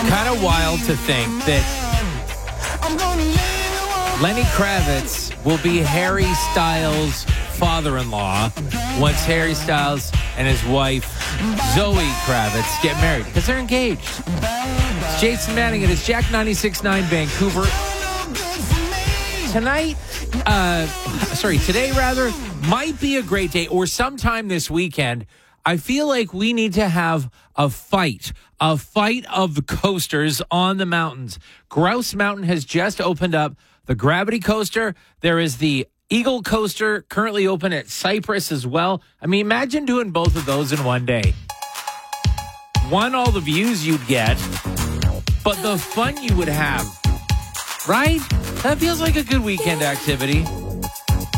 kind of wild to think that Lenny Kravitz will be Harry Styles' father-in-law once Harry Styles and his wife, Zoe Kravitz, get married because they're engaged. It's Jason Manning. It is Jack 96.9 Vancouver. Today might be a great day, or sometime this weekend. I feel like we need to have a fight of the coasters on the mountains. Grouse Mountain has just opened up the Gravity Coaster. There is the Eagle Coaster currently open at Cypress as well. I mean, imagine doing both of those in one day. One, all the views you'd get, but the fun you would have, right? That feels like a good weekend activity.